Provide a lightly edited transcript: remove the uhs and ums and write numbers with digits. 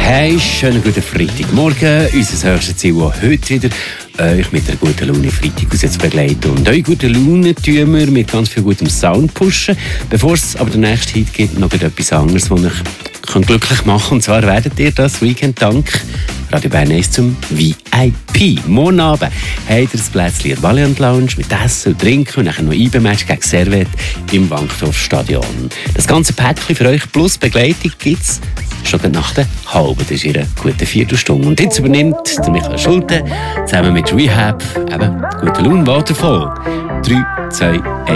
Hey, schönen guten Freitagmorgen. Unser höchstes Ziel auch heute wieder, euch mit einer guten Laune Freitag zu begleiten. Und eure gute Laune tun wir mit ganz viel gutem Sound pushen. Bevor es aber der nächste Hit gibt, noch etwas anderes, das euch glücklich machen kann. Und zwar werdet ihr das Weekend dank Radio Bern 1 zum VIP. Morgen Abend habt ihr das Plätzchen in der Valiant Lounge mit Essen und Trinken und dann noch IB-Match gegen Servette im Wankdorf-Stadion. Das ganze Päckchen für euch plus Begleitung gibt es schon nach der halben. Das ist ihre gute Viertelstunde. Und jetzt übernimmt der Michael Schulte zusammen mit Rehab eben gute Laune Waterfall. 3, 2, 1.